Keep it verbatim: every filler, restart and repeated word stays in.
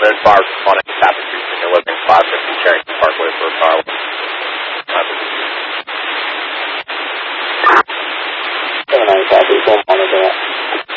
there's bars on it, Tapestry, and you're living five fifty Carrington Parkway for a car. seven nine five eight one, monitor that.